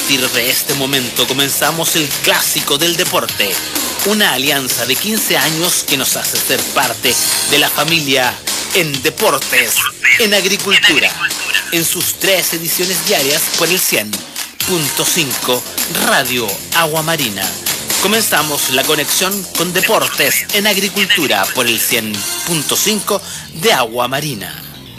partir de este momento comenzamos el clásico del deporte, una alianza de 15 años que nos hace ser parte de la familia en deportes, en agricultura, en sus 3 ediciones diarias por el 100.5 Radio Agua Marina. Comenzamos la conexión con deportes en agricultura por el 100.5 de Agua Marina.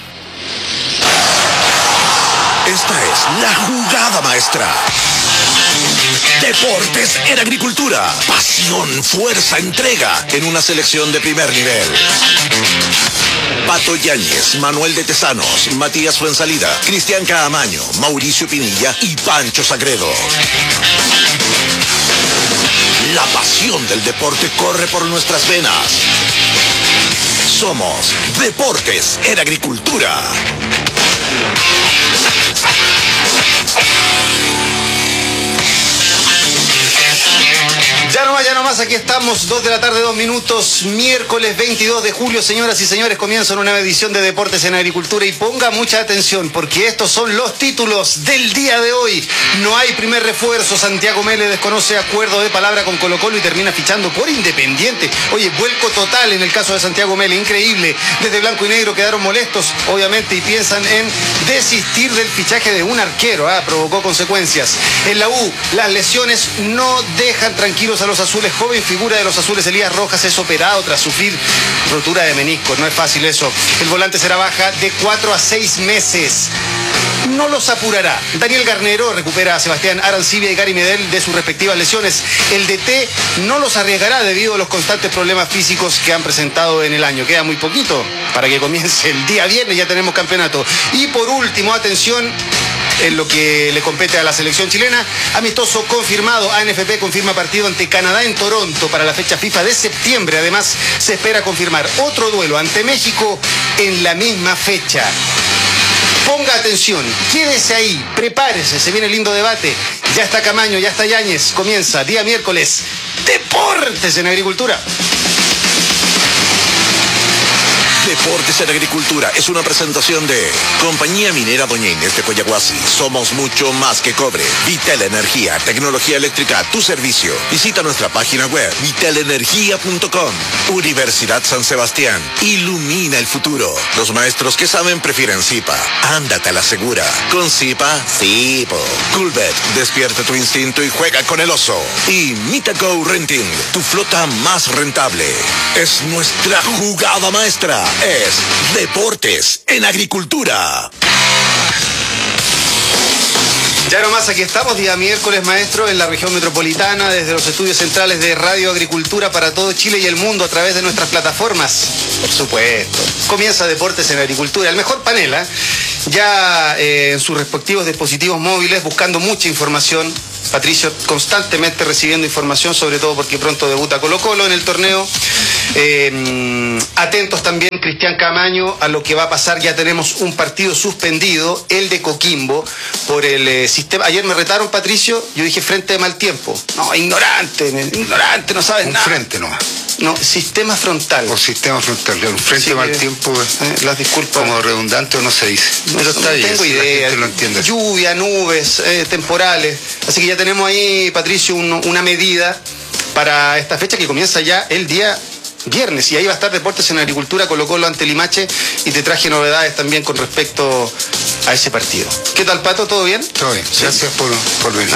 Esta es la jugada maestra. Deportes en agricultura. Pasión, fuerza, entrega en una selección de primer nivel. Pato Yáñez, Manuel de Tesanos, Matías Fuensalida, Cristian Caamaño, Mauricio Pinilla y Pancho Sagredo. La pasión del deporte corre por nuestras venas. Somos Deportes en Agricultura. Ya nomás, aquí estamos, 2 de la tarde, 2 minutos, miércoles 22 de julio, señoras y señores, comienza una nueva edición de Deportes en Agricultura y ponga mucha atención porque estos son los títulos del día de hoy. No hay primer refuerzo, Santiago Mele desconoce acuerdo de palabra con Colo-Colo y termina fichando por Independiente. Oye, vuelco total en el caso de Santiago Mele, increíble. Desde Blanco y Negro quedaron molestos, obviamente, y piensan en desistir del fichaje de un arquero, provocó consecuencias. En la U, las lesiones no dejan tranquilos a los azules. Joven figura de los azules, Elías Rojas, es operado tras sufrir rotura de meniscos. No es fácil eso. El volante será baja de 4 a 6 meses. No los apurará. Daniel Garnero recupera a Sebastián Arancibia y Gary Medel de sus respectivas lesiones. El DT no los arriesgará debido a los constantes problemas físicos que han presentado en el año. Queda muy poquito para que comience el día viernes, ya tenemos campeonato. Y por último, atención, en lo que le compete a la selección chilena, amistoso confirmado. ANFP confirma partido ante Canadá en Toronto para la fecha FIFA de septiembre. Además, se espera confirmar otro duelo ante México en la misma fecha. Ponga atención, quédese ahí, prepárese, se viene el lindo debate. Ya está Camaño, ya está Yáñez, comienza día miércoles, Deportes en Agricultura. Deportes en Agricultura es una presentación de Compañía Minera Doña Inés de Coyahuasi. Somos mucho más que cobre. Vitel Energía, tecnología eléctrica a tu servicio. Visita nuestra página web vitelenergia.com. Universidad San Sebastián, ilumina el futuro. Los maestros que saben prefieren Zipa. Ándate a la segura. Con Zipa, Zipo. Coolbet, despierta tu instinto y juega con el oso. Y Mitago Renting, tu flota más rentable. Es nuestra jugada maestra. Es Deportes en Agricultura. Ya nomás, aquí estamos, día miércoles, maestro, en la región metropolitana, desde los estudios centrales de Radio Agricultura para todo Chile y el mundo a través de nuestras plataformas. Por supuesto. Comienza Deportes en Agricultura, el mejor panel, ya en sus respectivos dispositivos móviles, buscando mucha información. Patricio constantemente recibiendo información, sobre todo porque pronto debuta Colo-Colo en el torneo. Atentos también, Cristian Caamaño, a lo que va a pasar. Ya tenemos un partido suspendido, el de Coquimbo, por el sistema. Ayer me retaron, Patricio, yo dije frente de mal tiempo. No, ignorante, no sabes nada. Un frente nomás. No, sistema frontal. Por sistema frontal, un frente de mal tiempo. Las disculpas. Como redundante o no se dice. Pero está bien. No tengo idea. Lo entiende. Lluvia, nubes, temporales. Así que ya tenemos ahí, Patricio, una medida para esta fecha que comienza ya el día viernes, y ahí va a estar Deportes en Agricultura, Colo-Colo ante Limache, y te traje novedades también con respecto a ese partido. ¿Qué tal, Pato? ¿Todo bien? Todo bien, ¿sí? Gracias por venir.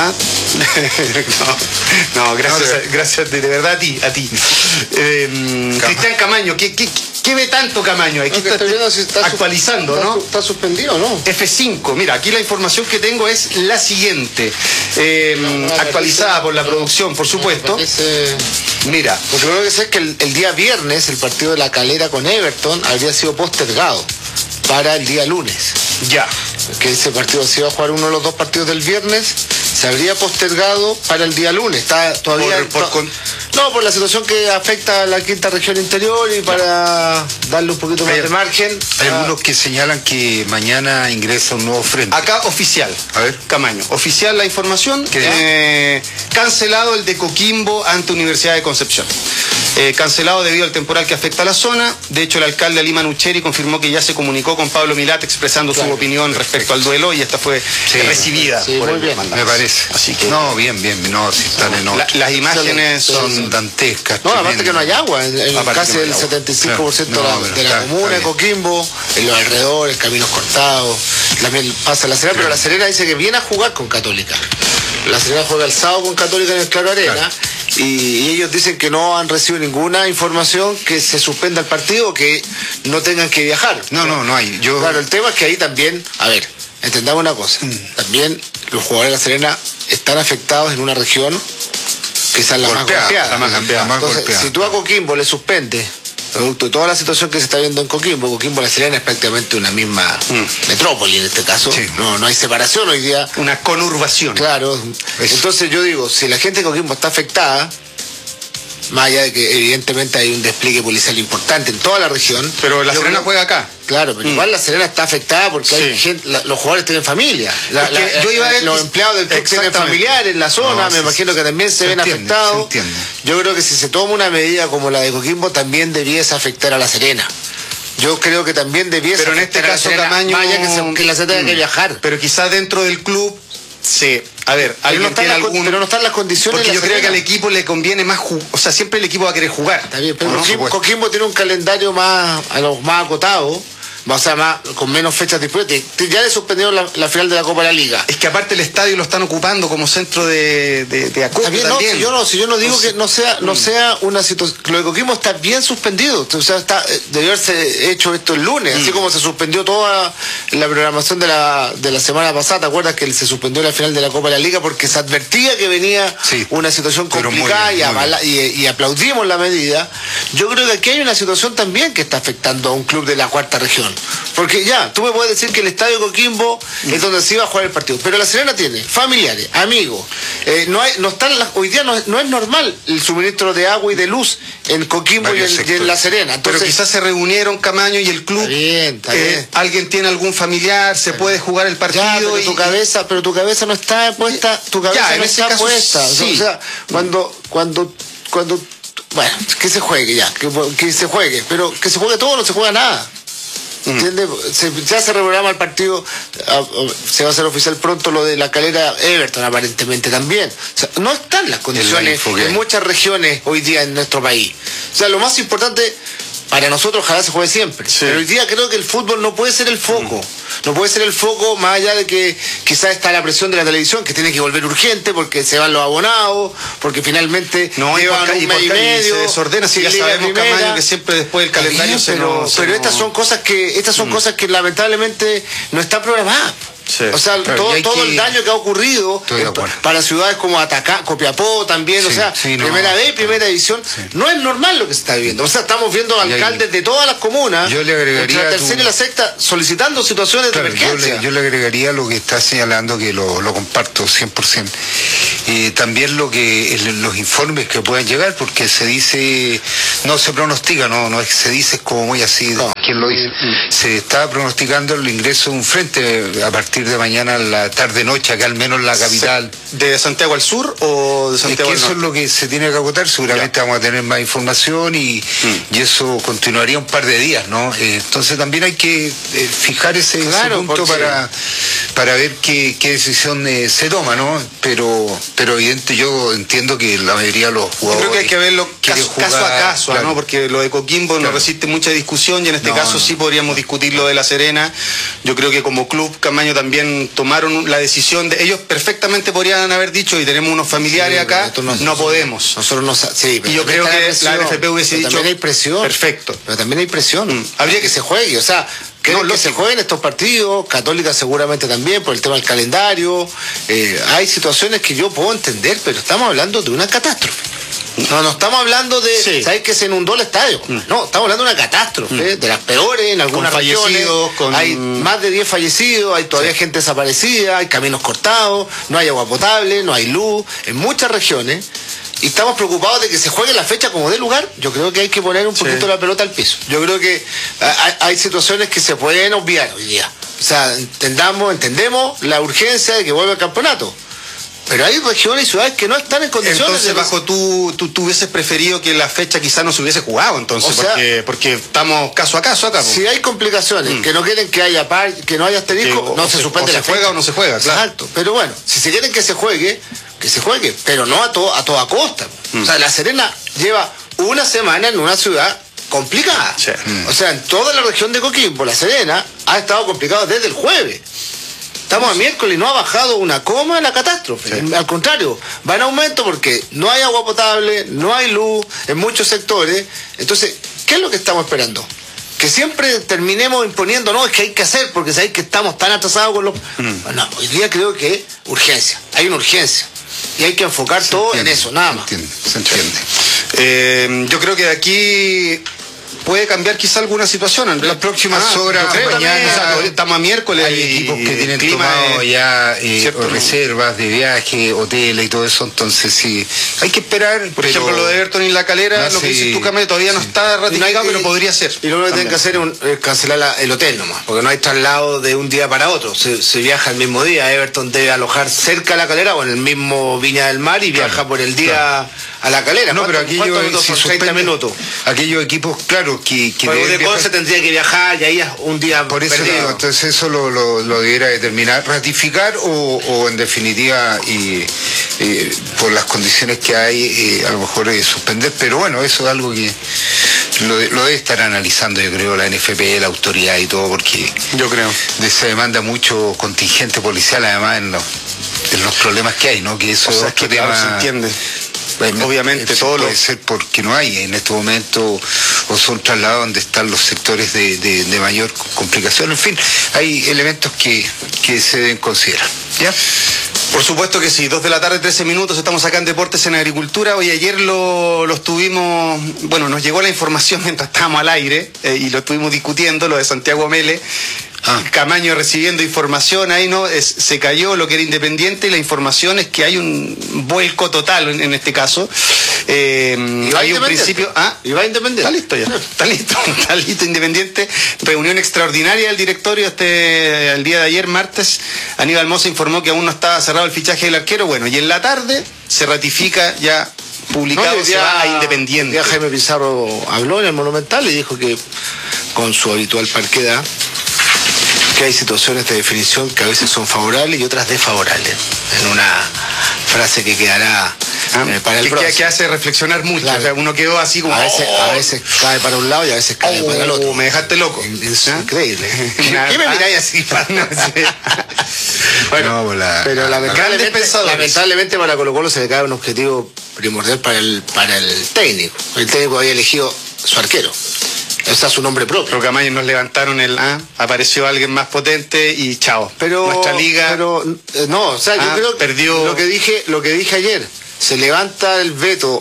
No, gracias de verdad a ti. Cristian Caamaño, ¿qué ve tanto Caamaño? Aquí está actualizando, ¿no? Está suspendido, ¿no? F5, mira, aquí la información que tengo es la siguiente, actualizada por la producción, por supuesto. Mira, lo primero que sé es que el día viernes el partido de La Calera con Everton habría sido postergado para el día lunes. Ya. Que ese partido se iba a jugar uno de los 2 partidos del viernes, se habría postergado para el día lunes. Está todavía por la situación que afecta a la quinta región interior y para darle un poquito más de margen. Hay algunos que señalan que mañana ingresa un nuevo frente. Acá oficial. A ver. Camaño. Oficial la información. Cancelado el de Coquimbo ante Universidad de Concepción. cancelado debido al temporal que afecta a la zona. De hecho, el alcalde Alima Nucheri confirmó que ya se comunicó con Pablo Milat expresando su opinión respecto al duelo y esta fue recibida por el demandante. Me parece. Así que, no, bien, no, si están en otro. Las imágenes son dantescas. No, aparte que no hay agua, casi el 75% de la comuna de Coquimbo, en los alrededores, caminos cortados, también pasa La Serena, pero La Serena dice que viene a jugar con Católica. La Serena juega el sábado con Católica en el Claro Arena, y ellos dicen que no han recibido ninguna información que se suspenda el partido o que no tengan que viajar. No hay. Claro, el tema es que ahí también, a ver, entendamos una cosa, también los jugadores de La Serena están afectados en una región que es la más golpeada. Entonces, si tú a Coquimbo le suspendes, producto de toda la situación que se está viendo en Coquimbo, La Serena es prácticamente una misma metrópoli en este caso, no hay separación hoy día. Una conurbación. Claro, entonces yo digo, si la gente de Coquimbo está afectada, más allá de que evidentemente hay un despliegue policial importante en toda la región. Pero La Serena juega acá. Claro, pero igual La Serena está afectada porque hay gente, los jugadores tienen familia. Yo iba a ver los empleados del club tienen familiares en la zona, me imagino que también se ven afectados. Yo creo que si se toma una medida como la de Coquimbo, también debiese afectar a La Serena. Yo creo que también debiese afectar. Pero en este caso, Camaño, vaya que La Serena tenga que viajar. Pero quizás dentro del club, sí. A ver, pero no están las condiciones. Porque yo creo que al equipo le conviene más o sea, siempre el equipo va a querer jugar. Está bien, pero Coquimbo tiene un calendario más acotado. O sea, con menos fechas disponibles. Ya le suspendieron la final de la Copa de la Liga. Es que aparte el estadio lo están ocupando como centro de acopio también. Si yo no digo que no sea una situación. Lo de Coquimbo está bien suspendido. O sea, debió haberse hecho esto el lunes, así como se suspendió toda la programación de la semana pasada. ¿Te acuerdas que se suspendió la final de la Copa de la Liga porque se advertía que venía una situación complicada y aplaudimos la medida? Yo creo que aquí hay una situación también que está afectando a un club de la cuarta región. Porque ya, tú me puedes decir que el estadio Coquimbo es donde se iba a jugar el partido, pero La Serena tiene familiares, amigos, hoy día no es normal el suministro de agua y de luz en Coquimbo y en La Serena. Entonces, pero quizás se reunieron Camaño y el club, está bien. Alguien tiene algún familiar, se puede jugar el partido. Ya, pero tu cabeza no está puesta, Sí. O sea, cuando bueno, que se juegue ya, que se juegue, pero que se juegue todo, no se juega nada. ¿Entiendes? Ya se reprograma el partido, se va a hacer oficial pronto lo de La Calera Everton aparentemente también. O sea, no están las condiciones en muchas regiones hoy día en nuestro país. O sea, lo más importante para nosotros, ojalá se juegue siempre. Pero hoy día creo que el fútbol no puede ser el foco. No puede ser el foco, más allá de que quizás está la presión de la televisión, que tiene que volver urgente porque se van los abonados, porque finalmente llevan un mes y medio. Se desordena, si ya sabemos, Camaño, que siempre después del calendario pero estas son cosas que lamentablemente no están programadas. Sí. O sea, todo el daño que ha ocurrido para ciudades como Copiapó también, o sea, primera B y primera división, no es normal lo que se está viviendo. O sea, estamos viendo alcaldes de todas las comunas, entre la tercera y la sexta, solicitando situaciones de emergencia. Yo le agregaría lo que está señalando, que lo comparto 100%. También los informes que puedan llegar, porque se dice, no se pronostica, no es que se dice como muy así, ¿quién lo dice? Se está pronosticando el ingreso de un frente a partir de mañana a la tarde-noche, acá al menos en la capital. ¿De Santiago al sur o de Santiago al norte? Eso es lo que se tiene que acotar, seguramente vamos a tener más información y eso continuaría un par de días, ¿no? Entonces también hay que fijar ese punto para ver qué decisión se toma, ¿no? Pero evidente, yo entiendo que la mayoría de los jugadores... Yo creo que hay que verlo caso a caso, ¿no? Porque lo de Coquimbo no resiste mucha discusión y en este caso sí podríamos discutir lo de La Serena. Yo creo que como club, Camaño, también tomaron la decisión de... Ellos perfectamente podrían haber dicho, y tenemos unos familiares acá, no podemos. Nosotros no... Sí, y yo creo que la NFP hubiese dicho... También hay presión. Perfecto. Pero también hay presión. Habría que se juegue, o sea... Que se jueguen estos partidos, Católica seguramente también, por el tema del calendario. Hay situaciones que yo puedo entender, pero estamos hablando de una catástrofe. No estamos hablando de, ¿sabes que se inundó el estadio? No, estamos hablando de una catástrofe, de las peores en algunas regiones. Hay más de 10 fallecidos, hay todavía gente desaparecida, hay caminos cortados, no hay agua potable, no hay luz, en muchas regiones. Y estamos preocupados de que se juegue la fecha como dé lugar. Yo creo que hay que poner un poquito la pelota al piso. Yo creo que hay situaciones que se pueden obviar hoy día. O sea, entendemos la urgencia de que vuelva el campeonato. Pero hay regiones y ciudades que no están en condiciones. Entonces, bajo tú hubieses preferido que la fecha quizás no se hubiese jugado, entonces, o sea, porque estamos caso a caso acá. Si hay complicaciones, que no quieren que haya que no haya asterisco, no se suspende la fecha. Se juega o no se juega, claro. Exacto. Pero bueno, si se quieren que se juegue, pero no a toda costa. O sea, La Serena lleva una semana en una ciudad complicada. Sí. O sea, en toda la región de Coquimbo, La Serena ha estado complicado desde el jueves. Estamos a miércoles y no ha bajado una coma la catástrofe. Sí. Al contrario, va en aumento porque no hay agua potable, no hay luz en muchos sectores. Entonces, ¿qué es lo que estamos esperando? Que siempre terminemos imponiendo, no, es que hay que hacer, porque sabéis que estamos tan atrasados con los... No, hoy día creo que urgencia, hay una urgencia. Y hay que enfocar todo en eso, nada más. Se entiende. Yo creo que de aquí puede cambiar quizá alguna situación. En las próximas horas, mañana, estamos a miércoles. Hay equipos que tienen tomado ya reservas de viaje, hoteles y todo eso, entonces sí, hay que esperar. Por ejemplo, lo de Everton y La Calera, lo que dices tú, Camilo, todavía no está ratificado, pero podría ser. Y lo que tienen que hacer es cancelar el hotel nomás, porque no hay traslado de un día para otro. Se viaja el mismo día. Everton debe alojar cerca de La Calera o en el mismo Viña del Mar y viaja por el día a La Calera. No, pero aquellos, si 30 minutos. Aquellos equipos, claro, que de Conce tendría que viajar y ahí es un día por eso perdido. Digo, entonces eso lo debiera determinar, ratificar o en definitiva por las condiciones que hay a lo mejor suspender, pero bueno, eso es algo que lo debe estar analizando, yo creo, la NFP, la autoridad y todo, porque yo creo se demanda mucho contingente policial además en los problemas que hay, ¿no? Que eso es que claro, se entiende. Obviamente todo puede ser porque no hay en este momento o son trasladados donde están los sectores de mayor complicación. En fin, hay elementos que se deben considerar. ¿Ya? Por supuesto que sí, 2 de la tarde, 13 minutos, estamos acá en Deportes en Agricultura. Hoy ayer lo estuvimos, bueno, nos llegó la información mientras estábamos al aire y lo estuvimos discutiendo, lo de Santiago Mele. Camaño recibiendo información, ahí no se cayó lo que era Independiente y la información es que hay un vuelco total en este caso. Hay un principio. Y va Independiente. Está listo ya. Está listo Independiente. Reunión extraordinaria del directorio el día de ayer, martes. Aníbal Mosa informó que aún no estaba cerrado el fichaje del arquero. Bueno, y en la tarde se ratifica ya publicado, se va a Independiente. Ya Jaime Pizarro habló en el Monumental y dijo que con su habitual parquedad que hay situaciones de definición que a veces son favorables y otras desfavorables. En una frase que quedará para el próximo. Que hace reflexionar mucho. Claro. O sea, uno quedó así como... A veces cae para un lado y a veces cae para el otro. Me dejaste loco. Es increíble. ¿Qué me miráis así? Bueno, pero lamentablemente para Colo-Colo se le cae un objetivo primordial para el técnico. El técnico había elegido su arquero. Ese es su nombre propio. Pero Camaño nos levantaron apareció alguien más potente y chao. Pero nuestra liga. Pero no, o sea, yo creo que perdió. Lo que dije ayer, se levanta el veto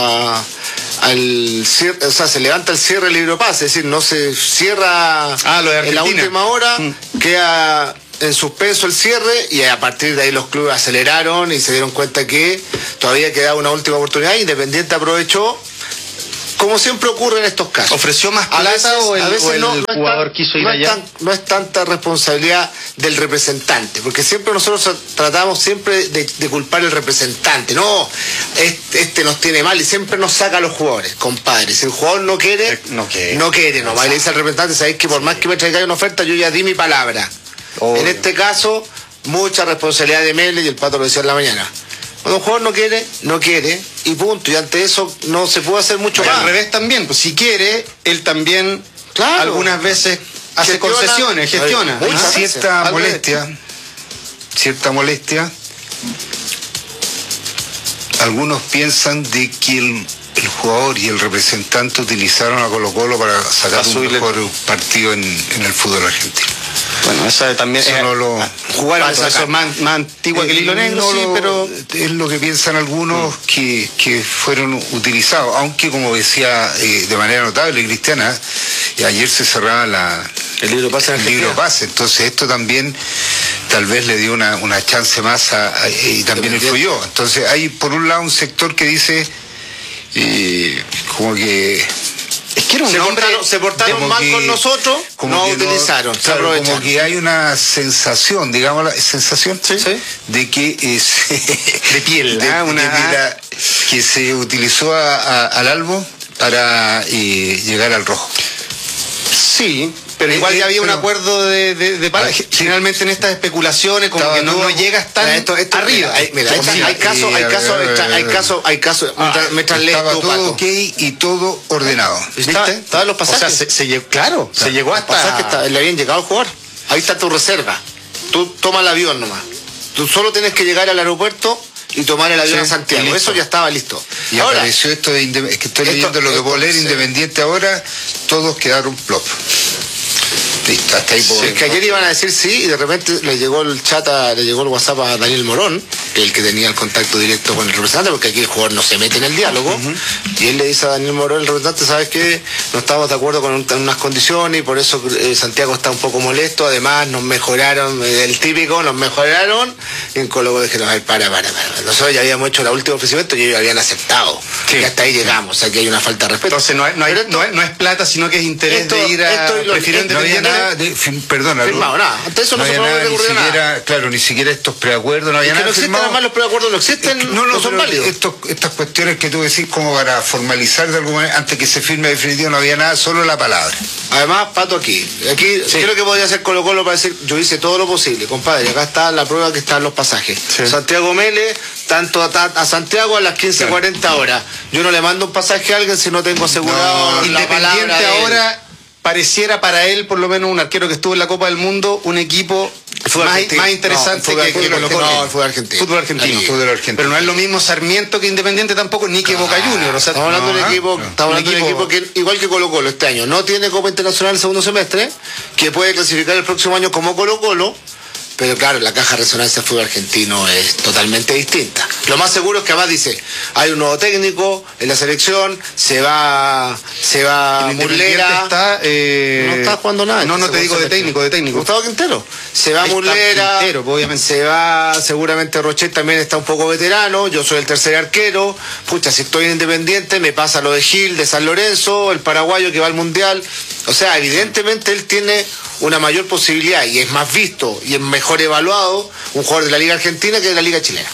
se levanta el cierre del libro pase, es decir, no se cierra en la última hora, queda en suspenso el cierre y a partir de ahí los clubes aceleraron y se dieron cuenta que todavía quedaba una última oportunidad. Independiente aprovechó. Como siempre ocurre en estos casos. ¿Ofreció más plata o el jugador quiso ir allá? No es tanta responsabilidad del representante, porque siempre nosotros tratamos siempre de culpar al representante. No, este nos tiene mal y siempre nos saca a los jugadores, compadre. Si el jugador no quiere, no quiere. No va y le dice al representante, sabéis que por más que me traiga una oferta, yo ya di mi palabra. En este caso, mucha responsabilidad de Mele y el Pato lo decía en la mañana. Cuando un jugador no quiere, y punto. Y ante eso no se puede hacer mucho más. Al revés también, pues si quiere, él también algunas veces hace concesiones, gestiona. Cierta molestia. Algunos piensan de que el jugador y el representante utilizaron a Colo-Colo para sacar un mejor partido en el fútbol argentino. Bueno, esa también jugaron, eso es más antigua que el hilo negro, sí, pero es lo que piensan algunos que fueron utilizados, aunque como decía de manera notable Cristiana, ayer se cerraba el libro pase, entonces esto también tal vez le dio una chance más y también influyó. Entonces hay por un lado un sector que dice como que Es que era un hombre... Se portaron mal con nosotros, no utilizaron, se aprovecharon. Como que hay una sensación, digamos, la sensación de que de piel, que se utilizó al albo para llegar al rojo. Sí, pero igual ya había un acuerdo de generalmente en estas especulaciones como que no llegas tan arriba. Hay casos, mientras lees estaba tú, todo Pato. ok y todo ordenado. ¿Viste? Estaban los pasajes. O sea, se llegó hasta... le habían llegado al jugador. Ahí está tu reserva. Tú tomas el avión nomás. Tú solo tienes que llegar al aeropuerto y tomar el avión a Santiago. Eso ya estaba listo. Y ahora, apareció esto de es que estoy leyendo lo que puedo leer, Independiente ahora, todos quedaron plop. Listo, hasta ahí es que ayer iban a decir sí y de repente le llegó el WhatsApp a Daniel Morón, que es el que tenía el contacto directo con el representante, porque aquí el jugador no se mete en el diálogo, y él le dice a Daniel Morón, el representante, ¿sabes qué? No estamos de acuerdo con unas condiciones y por eso Santiago está un poco molesto, además nos mejoraron, el típico, nos mejoraron, y en Colo-Colo dijeron, a ver, para. Nosotros ya habíamos hecho el último ofrecimiento y ellos habían aceptado. Sí. Y hasta ahí llegamos, o sea que hay una falta de respeto. Entonces no es plata, sino que es interés de ir a... Perdona, firmado nada. Antes eso no se puede recurrir nada. Claro, ni siquiera estos preacuerdos, no había nada. No existen, además los preacuerdos no existen, no son válidos. Estas cuestiones que tú decís como para formalizar de alguna manera, antes que se firme definitivo no había nada, solo la palabra. Además, Pato, aquí creo que podría hacer Colo-Colo para decir, yo hice todo lo posible, compadre, acá está la prueba que están los pasajes. Sí. Santiago Mele, tanto a Santiago a las 15:40 horas. Yo no le mando un pasaje a alguien si no tengo asegurado la palabra de ahora. Pareciera para él, por lo menos un arquero que estuvo en la Copa del Mundo, un equipo más interesante que Colo-Colo. No, el fútbol argentino. Fútbol argentino. Pero no es lo mismo Sarmiento que Independiente tampoco, ni que Boca Juniors. O sea, estamos hablando de un equipo que, igual que Colo-Colo este año, no tiene Copa Internacional el segundo semestre, que puede clasificar el próximo año como Colo-Colo. Pero claro, la caja de resonancia del fútbol argentino es totalmente distinta. Lo más seguro es que además dice, hay un nuevo técnico en la selección, se va Muslera. No está jugando nada. No te digo de técnico. Gustavo Quintero. Se va Muslera, obviamente. se va seguramente Rochet, también está un poco veterano, yo soy el tercer arquero. Pucha, si estoy en Independiente, me pasa lo de Gil, de San Lorenzo, el paraguayo que va al Mundial. O sea, evidentemente él tiene una mayor posibilidad y es más visto y es mejor evaluado un jugador de la Liga Argentina que de la Liga chilena.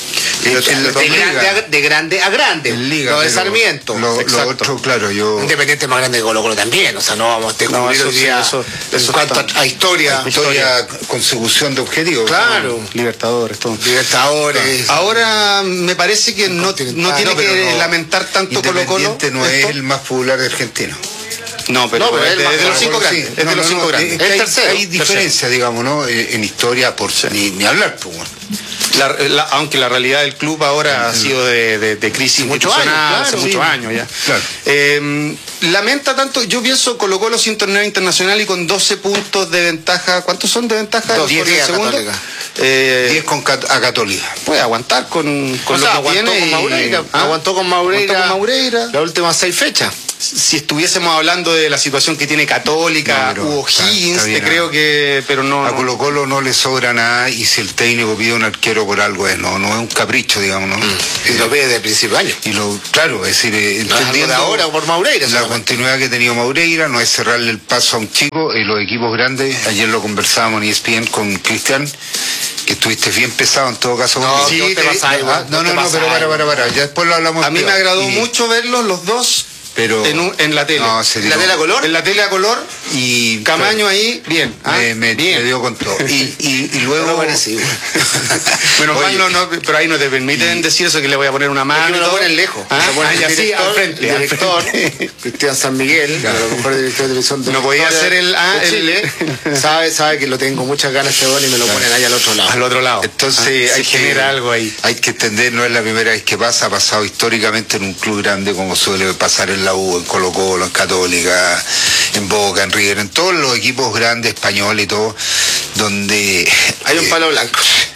De grande a grande. Lo de Sarmiento. Lo otro, claro, Independiente más grande que Colo-Colo también. O sea, no vamos a descubrir hoy día en cuanto a historia. Consecución de objetivos. Claro. Libertadores, todo. Libertadores. Ahora me parece que no tiene que lamentar tanto Colo-Colo. Independiente no es el más popular de Argentina. No, pero es de los 5 grandes. Es de los 5 grandes. El tercero. Hay diferencias, digamos, ¿no? En historia, ni hablar, pues, bueno. Aunque la realidad del club ahora ha sido de crisis institucional hace muchos años ya. Claro. Lamenta tanto, yo pienso Colo-Colo sin torneo internacional y con 12 puntos de ventaja. ¿Cuántos son de ventaja? 10 el segundo. 10 a Católica. Puede aguantar con lo que tiene. Aguantó con Maureira las últimas 6 fechas. Si estuviésemos hablando de la situación que tiene Católica, Hugo Higgins, creo que... pero no. A Colo-Colo no le sobra nada y si el técnico pide un arquero por algo no es un capricho, digamos, ¿no? Y lo pide desde el principio de año. Claro, es decir, entendiendo ahora por Maureira. La continuidad que ha tenido Maureira, no es cerrarle el paso a un chico, los equipos grandes, ayer lo conversábamos en ESPN con Cristian, que estuviste bien pesado en todo caso. No, sí, pero para, ya después lo hablamos. A mí me agradó mucho verlos los dos. Pero en la tele. No, ¿en la tele a color? En la tele a color. Y Camaño ahí, bien. Me dio con todo. Y luego. Menos mal, pero ahí no te permiten decir eso, que le voy a poner una mano. Me lo ponen lejos. Así, al frente. El director, Cristian San Miguel, el mejor director de televisión de no podía ser el Chile. Sabe que lo tengo muchas ganas de y me lo ponen ahí al otro lado. Al otro lado. Entonces hay que generar algo ahí. Hay que entender, no es la primera vez que pasa, ha pasado históricamente en un club grande como suele pasar en la U, en Colo-Colo, en Católica, en Boca, en River, en todos los equipos grandes españoles y todo, donde hay un palo blanco.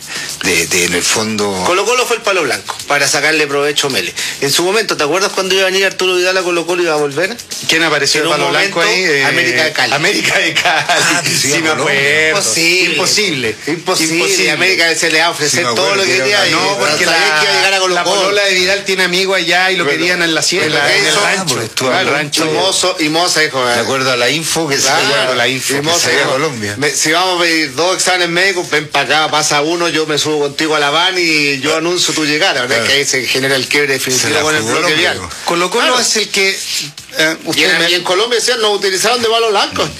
en el fondo... Colo-Colo fue el palo blanco para sacarle provecho a Mele. En su momento, ¿te acuerdas cuando iba a venir Arturo Vidal a Colo-Colo y iba a volver? ¿Quién apareció en el palo momento, blanco ahí? América de Cali. América de Cali. Sí, me acuerdo. Imposible. América se le va a ofrecer todo lo que quería. No, porque la polola de Vidal tiene amigos allá y lo querían en la sierra, en el rancho. Estuvo el rancho. Y Moza dijo... De acuerdo a la info que se Claro, la info y que Moza se dio a dijo, Colombia. si vamos a pedir 2 exámenes médicos, ven para acá, pasa uno, yo me subo contigo a la van y yo anuncio tu llegada. La verdad es que ahí se genera el quiebre definitivo con el bloque vial. Colo-Colo es el que... y en Colombia decían, nos utilizaron de palo blanco.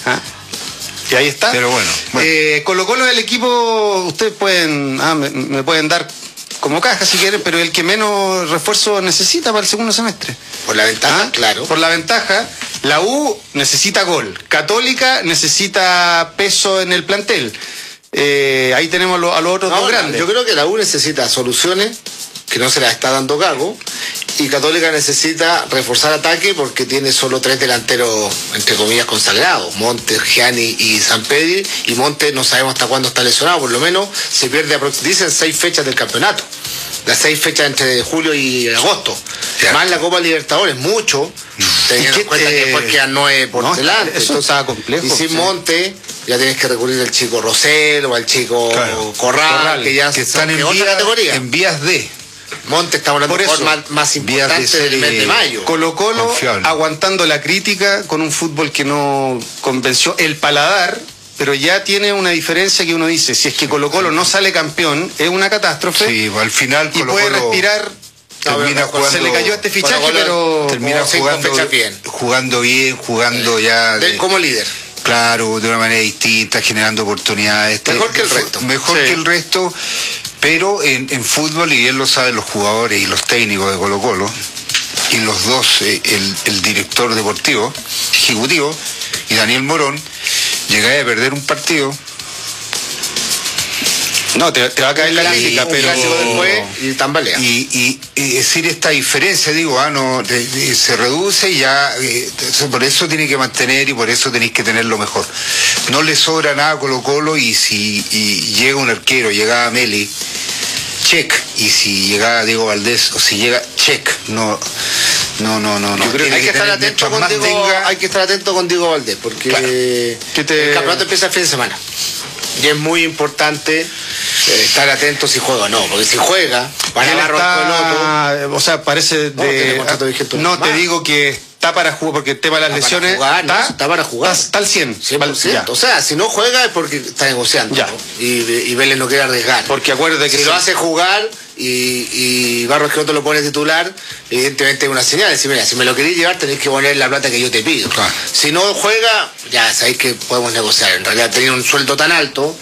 Y ahí está. Pero bueno. Colo-Colo es el equipo, ustedes pueden, me pueden dar como caja si quieren, pero el que menos refuerzo necesita para el segundo semestre. Por la ventaja, claro. Por la ventaja, la U necesita gol, Católica necesita peso en el plantel. Ahí tenemos a los otros dos grandes. Yo creo que la U necesita soluciones, que no se las está dando Gago, y Católica necesita reforzar ataque porque tiene solo 3 delanteros, entre comillas, consagrados, Montes, Gianni y Sampedri, y Montes no sabemos hasta cuándo está lesionado, por lo menos se pierde, dicen 6 fechas del campeonato, las 6 fechas entre julio y agosto, más la Copa Libertadores, mucho, teniendo en cuenta que después quedan 9 por delante, eso estaba complejo. Y sin Montes ya tienes que recurrir al chico Rosell o al chico Corral, que ya están en otra categoría. En vías de... Monte está hablando de más importante del mes de mayo. Colo-Colo aguantando la crítica con un fútbol que no convenció el paladar, pero ya tiene una diferencia que uno dice, si es que Colo-Colo no sale campeón, es una catástrofe. Sí, al final y puede respirar. Termina jugando, se le cayó este fichaje, pero termina jugando bien, jugando ya como líder. Claro, de una manera distinta, generando oportunidades. Mejor que el resto. Mejor que el resto. Pero en fútbol, y bien lo saben los jugadores y los técnicos de Colo-Colo, y los dos, el director deportivo, ejecutivo, y Daniel Morón, llegáis a perder un partido. No, te va a caer la crítica, pero después y tambalea. Y decir esta diferencia, digo, se reduce y ya, por eso tiene que mantener y por eso tenéis que tener lo mejor. No le sobra nada a Colo-Colo y llega un arquero, llega Meli, check, y si llega Diego Valdés o si llega check, no. Yo creo que hay que estar atento con Diego, hay que estar atento con Diego Valdés, porque el campeonato empieza el fin de semana. Y es muy importante estar atento si juega o no, porque si juega, para o sea, parece no te digo que está para jugar, porque el tema de las lesiones está para jugar. Está al 100%. O sea, si no juega es porque está negociando, ¿no? Y Vélez no quiere arriesgar. Porque acuérdate que si lo hace jugar y Barros que no te lo pone titular, evidentemente es una señal. Decir, mira, si me lo querés llevar tenés que poner la plata que yo te pido. Si no juega, ya sabéis que podemos negociar. En realidad tenía un sueldo tan alto,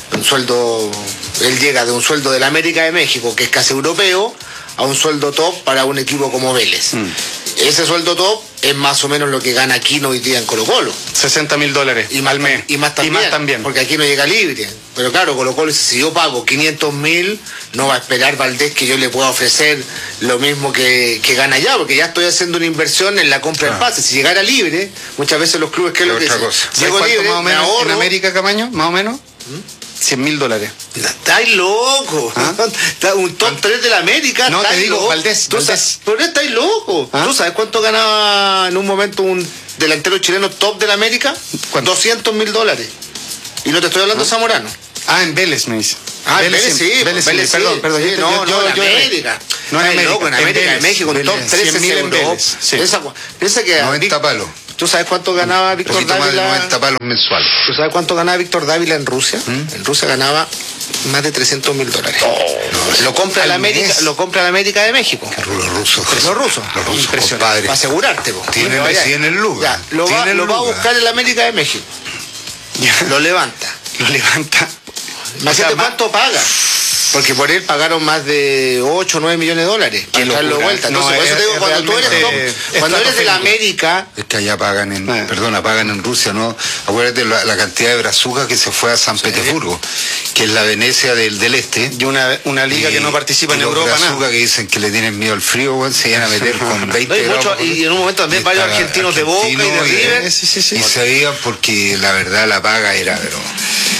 él llega de un sueldo del América de México, que es casi europeo, a un sueldo top para un equipo como Vélez. Ese sueldo top es más o menos lo que gana Aquino hoy día en Colo-Colo. $60.000 al mes. Y más también. Porque aquí no llega libre. Pero claro, Colo-Colo dice, si yo pago 500.000, no va a esperar Valdés que yo le pueda ofrecer lo mismo que gana allá, porque ya estoy haciendo una inversión en la compra del pase. Si llegara libre, muchas veces los clubes, ¿qué es lo que dicen? Llego libre, más o menos, en América, Camaño, más o menos. $100.000. Estáis loco. Un top 3 de la América. No, te digo, loco. Valdés. Pero estáis loco. ¿Tú sabes cuánto ganaba en un momento un delantero chileno top de la América? $200.000. Y no te estoy hablando de Zamorano. En Vélez me dice. Vélez sí. Perdón. Sí, yo en América. No en América. En América, en México, un top 13 euros. Piensa que 90 palos. ¿Tú sabes cuánto ganaba Víctor Dávila? 90 palos mensuales. ¿Tú sabes cuánto ganaba Víctor Dávila en Rusia? En Rusia ganaba más de $300.000. Lo compra la América de México. Los rusos. Impresionante. Para asegurarte. Tienen el lugar. Lo va a buscar en la América de México. Lo levanta. Imagínate cuánto paga. Porque por él pagaron más de 8 o 9 millones de dólares para traerlo de vuelta. Entonces, por eso te digo, cuando tú eres top, cuando eres de la América. Es que allá pagan en Rusia, ¿no? Acuérdate la cantidad de brazucas que se fue a San Petersburgo, que es la Venecia del este. Y una liga que no participa en Europa, nada. Brazucas que dicen que le tienen miedo al frío, bueno, se iban a meter con 20 grados. Y en un momento también varios argentinos de Boca y de River. Y se veían porque la verdad la paga era, pero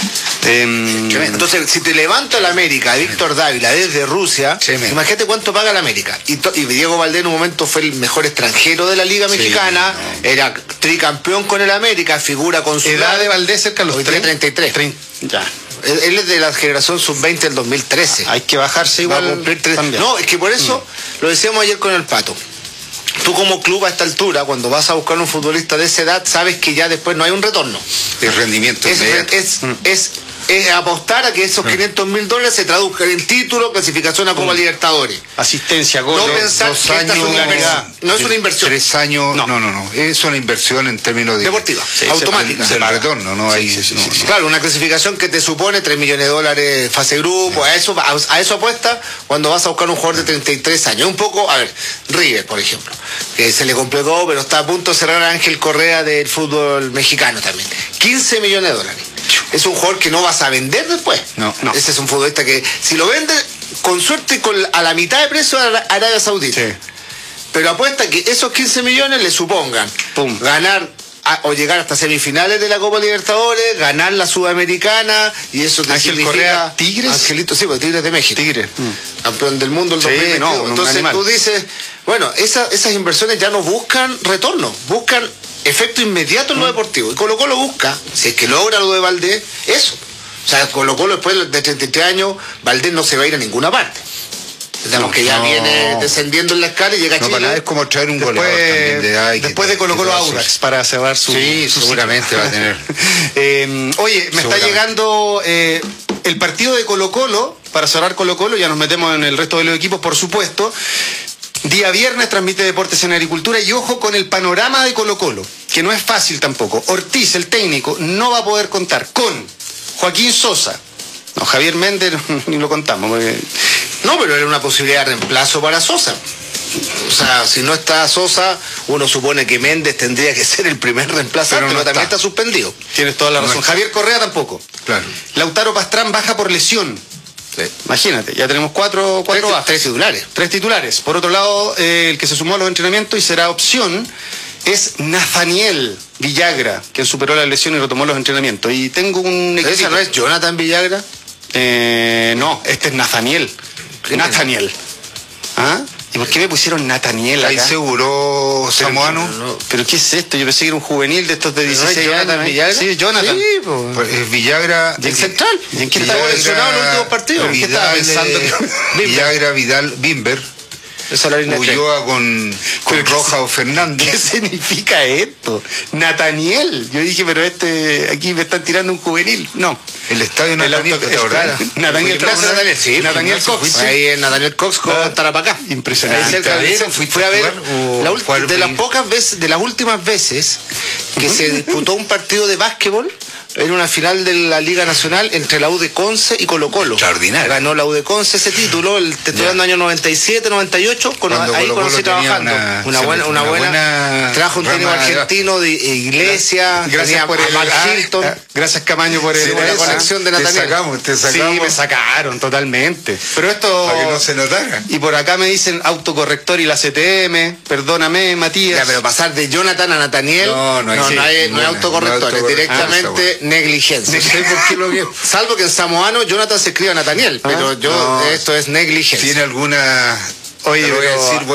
Entonces, si te levanta la América, Víctor Dávila, desde Rusia, imagínate cuánto paga la América. Y Diego Valdés en un momento fue el mejor extranjero de la Liga Mexicana, era tricampeón con el América, figura con su edad de Valdés cerca de los 33. Ya. Él es de la generación sub-20 del 2013. Hay que bajarse igual. No, es que por eso lo decíamos ayer con el Pato. Tú como club a esta altura, cuando vas a buscar un futbolista de esa edad, sabes que ya después no hay un retorno. El rendimiento Es apostar a que esos $500.000 se traduzcan en título, clasificación a Copa Libertadores. Asistencia, gol. No pensar que esta es una inversión. No es una inversión. 3 años, no. Es una inversión en términos de... deportiva, automática. Del retorno, ¿no? Claro, una clasificación que te supone $3 millones fase grupo, a eso apuesta cuando vas a buscar un jugador de 33 años. Un poco, a ver, River, por ejemplo, que se le complicó, pero está a punto de cerrar a Ángel Correa del fútbol mexicano también. $15 millones. Es un jugador que no vas a vender después. No. Ese es un futbolista que, si lo vende, con suerte, a la mitad de precio a Arabia Saudita. Sí. Pero apuesta que esos 15 millones le supongan ganar o llegar hasta semifinales de la Copa Libertadores, ganar la Sudamericana, y eso te Ángel Correa, ¿Tigres? Angelito, sí, porque Tigres de México. Tigres. Campeón del mundo el 2022. Entonces tú dices, bueno, esas inversiones ya no buscan retorno, buscan efecto inmediato en lo deportivo. Y Colo-Colo busca, si es que logra lo de Valdés, eso. O sea, Colo-Colo después de 33 años, Valdés no se va a ir a ninguna parte. Digamos que ya viene descendiendo en la escala y llega a Chile. Para nada es como traer un goleador también de edad. Después de Colo-Colo Audax, para cerrar su... Sí, seguramente va a tener. Oye, me está llegando el partido de Colo-Colo, para cerrar Colo-Colo, ya nos metemos en el resto de los equipos, por supuesto. Día viernes transmite Deportes en Agricultura, y ojo con el panorama de Colo-Colo, que no es fácil tampoco. Ortiz, el técnico, no va a poder contar con Joaquín Sosa. No, Javier Méndez ni lo contamos. Porque... No, pero era una posibilidad de reemplazo para Sosa. O sea, si no está Sosa, uno supone que Méndez tendría que ser el primer reemplazante, pero también está suspendido. Tienes toda la razón. Javier Correa tampoco. Claro. Lautaro Pastrán baja por lesión. Sí. Imagínate, ya tenemos cuatro bajas. 3 titulares. 3 titulares. Por otro lado, el que se sumó a los entrenamientos y será opción es Nathaniel Villagra, quien superó la lesión y retomó los entrenamientos. Y tengo un... ¿Esa no es Jonathan Villagra? No, este es Nathaniel. Nathaniel. ¿Ah? ¿Y por qué me pusieron Nathaniel acá? ¿Ahí seguro samoano? No. ¿Pero qué es esto? Yo pensé que era un juvenil de estos de 16 ¿No es Jonathan años. Villagra? Sí, Jonathan. Sí, Pues es Villagra... ¿Y el central? ¿Y en quién estaba estaba lesionado en los últimos partidos? ¿Qué estaba pensando? Villagra, Vidal, Bimber. Esa es la línea de tres. Ulloa con Roja o Fernández. ¿Qué significa esto? Nathaniel. Yo dije, pero aquí me están tirando un juvenil. No. El estadio Nathaniel. Nathaniel Cox. Ahí en Nathaniel Cox con Tarapacá. Impresionante. Fui a ver de las pocas veces, de las últimas veces que se disputó un partido de básquetbol. Era una final de la Liga Nacional entre la U de Conce y Colo-Colo. Extraordinario. Ganó la U de Conce ese título, te estoy dando año 97, 98, ahí conocí trabajando. Una buena trajo un técnico argentino de Iglesia, gracias por Hilton. Gracias Camaño por la conexión de Nathaniel. Te sacamos. Sí, me sacaron totalmente. Pero esto... Para que no se notara. Y por acá me dicen autocorrector y la CTM, perdóname, Matías. Ya, pero pasar de Jonathan a Nathaniel, no hay autocorrector, es directamente negligencia. No sé por qué lo que... Salvo que en samoano Jonathan se escribe a Nathaniel, pero esto es negligencia. ¿Tiene alguna... Oye, voy a decir,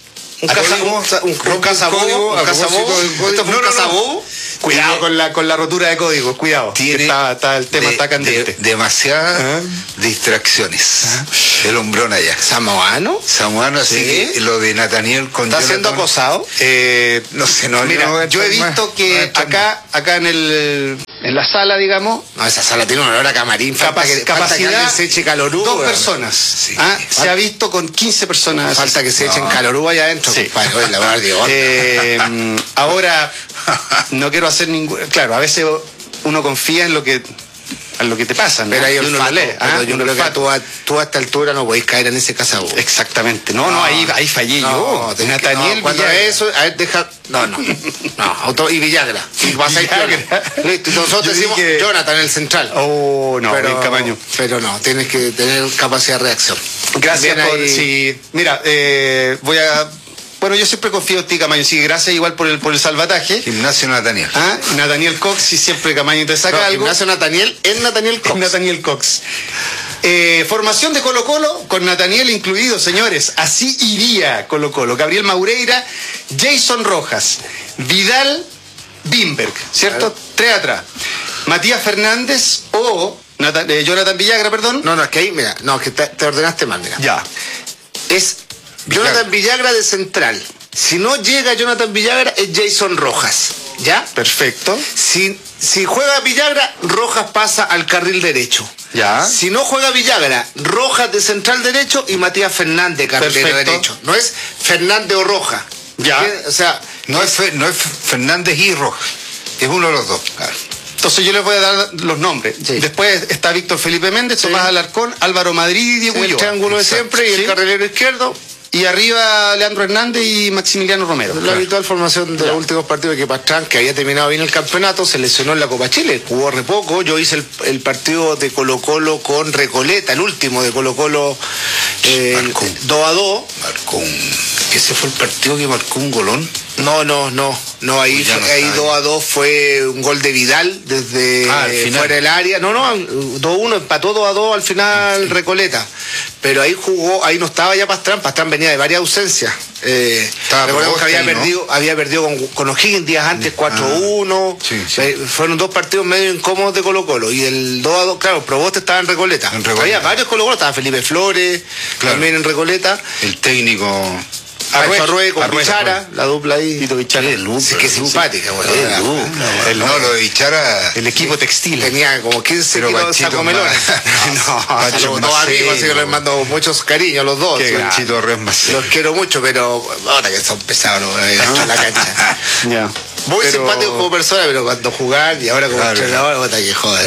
un casabobo. ¿Esto fue un casabobo? Cuidado con la rotura de códigos, cuidado. El tema está candente. Demasiadas distracciones. El hombrón allá. ¿Samoano? Samoano, así que lo de Nathaniel con ¿Está siendo acosado? No sé, Mira, yo he visto que acá en la sala, digamos... No, esa sala tiene un olor a camarín. Capacidad se eche calorú. 2 personas. Sí. Se ha visto con 15 personas. Falta que se echen calorú allá adentro. Sí. Compadre. Ahora, no quiero hacer ningún... Claro, a veces uno confía en lo que te pasa, ¿no? Pero hay uno lo lee. Yo creo que tú a esta altura no podés caer en ese casabobo. Exactamente. No, ahí fallé yo. Nathaniel Villagra. Eso, a ver, deja... y Villagra. Listo, nosotros decimos Jonathan en el central. Bien Camaño. Pero no, tienes que tener capacidad de reacción. Gracias por... Sí. Mira, voy a Bueno, yo siempre confío en ti, Camaño, así que gracias igual por el salvataje. Gimnasio Nathaniel. Nathaniel Cox, si siempre Camaño te saca algo. Gimnasio Nathaniel en Nathaniel Cox. Nathaniel Cox. Formación de Colo-Colo con Nathaniel incluido, señores. Así iría Colo-Colo. Gabriel Maureira, Jason Rojas, Vidal, Bimberg, ¿cierto? 3 atrás. Matías Fernández o Jonathan Villagra, perdón. No, es que ahí, mira, es que te ordenaste mal, mira. Ya. Es Jonathan Villagra de central. Si no llega Jonathan Villagra, es Jason Rojas. ¿Ya? Perfecto. Si juega Villagra, Rojas pasa al carril derecho. Ya. Si no juega Villagra, Rojas de central derecho y Matías Fernández carril derecho. No es Fernández o Rojas. Ya. O sea, no es Fernández y Rojas. Es uno de los dos. Claro. Entonces yo les voy a dar los nombres. Sí. Después está Víctor Felipe Méndez, Tomás Alarcón, Álvaro Madrid y Diego Ulloa. El triángulo de siempre y el carrilero izquierdo. Y arriba Leandro Hernández y Maximiliano Romero. La habitual formación de los últimos partidos de que Pastrán, que había terminado bien el campeonato, se lesionó en la Copa Chile. Jugó re poco. Yo hice el partido de Colo-Colo con Recoleta, el último de Colo-Colo 2-2. Marcó ¿Ese fue el partido que marcó un golón? No, ahí 2-2 fue un gol de Vidal desde fuera del área. 2-1, empató 2-2 al final Recoleta. Pero ahí jugó, ahí no estaba ya Pastrán venía de varias ausencias. Recordemos que había perdido con O'Higgins días antes 4-1. Fueron 2 partidos medio incómodos de Colo-Colo. Y el 2-2, claro, Proboste estaba en Recoleta. Había varios Colo-Colo, estaba Felipe Flores, también en Recoleta. El técnico... Arrué con Bichara, la dupla ahí. Tito Bichara. Qué simpática, bueno. Lo de Bichara. El equipo textil. Tenía como 15 kilos de sacomelones. Los dos amigos, así que les mando muchos cariños a los dos. Panchito Resmas. Los quiero mucho, pero ahora que son pesados en la cancha. Ya. Muy simpático como persona, pero cuando jugar y ahora como entrenador, que joder.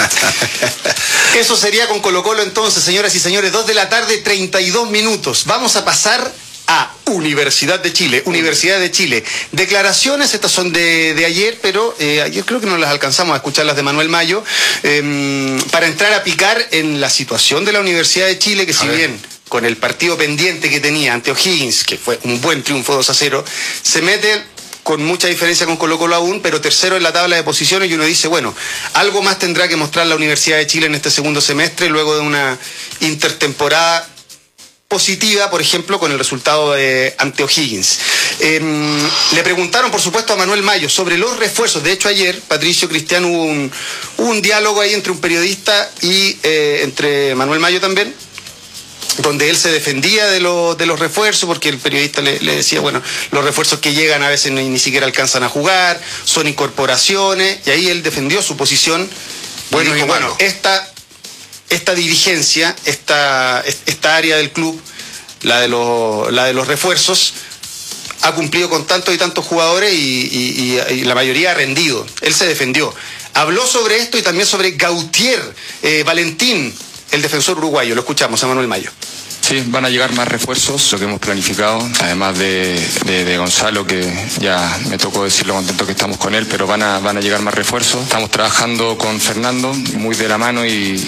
Eso sería con Colo-Colo entonces, señoras y señores. 2 de la tarde, 32 minutos. Vamos a pasar a Universidad de Chile. Declaraciones, estas son de ayer, pero ayer creo que no las alcanzamos a escuchar, las de Manuel Mayo, para entrar a picar en la situación de la Universidad de Chile, que si bien con el partido pendiente que tenía ante O'Higgins, que fue un buen triunfo 2-0, se mete con mucha diferencia con Colo-Colo aún, pero tercero en la tabla de posiciones, y uno dice, bueno, algo más tendrá que mostrar la Universidad de Chile en este segundo semestre, luego de una intertemporada positiva, por ejemplo, con el resultado ante O'Higgins. Le preguntaron, por supuesto, a Manuel Mayo sobre los refuerzos. De hecho, ayer, Patricio Cristiano, hubo un diálogo ahí entre un periodista y entre Manuel Mayo también, donde él se defendía de los refuerzos, porque el periodista le decía, bueno, los refuerzos que llegan a veces ni siquiera alcanzan a jugar, son incorporaciones, y ahí él defendió su posición. Bueno, y dijo, bueno, esta dirigencia, esta área del club, la de los refuerzos, ha cumplido con tantos y tantos jugadores y la mayoría ha rendido. Él se defendió. Habló sobre esto y también sobre Gautier, Valentín, el defensor uruguayo. Lo escuchamos a Manuel Mayo. Sí, van a llegar más refuerzos, lo que hemos planificado, además de Gonzalo, que ya me tocó decirlo contento que estamos con él, pero van a llegar más refuerzos. Estamos trabajando con Fernando muy de la mano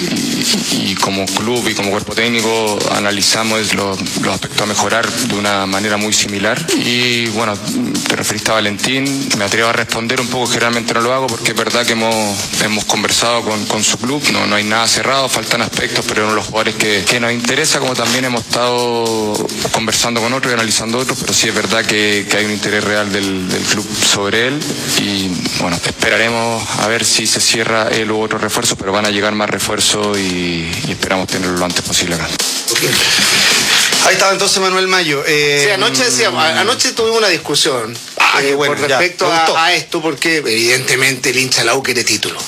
y como club y como cuerpo técnico analizamos los aspectos a mejorar de una manera muy similar. Y bueno, te referiste a Valentín, me atrevo a responder un poco, generalmente no lo hago porque es verdad que hemos conversado con su club, no hay nada cerrado, faltan aspectos, pero uno de los jugadores que nos interesa, como también hemos estado conversando con otros y analizando otros, pero sí es verdad que hay un interés real del club sobre él y bueno, esperaremos a ver si se cierra él u otro refuerzo, pero van a llegar más refuerzos y esperamos tenerlo lo antes posible acá. Ahí estaba entonces Manuel Mayo. Sí, anoche tuvimos una discusión qué bueno, con respecto a esto, porque evidentemente el hincha la U quiere título.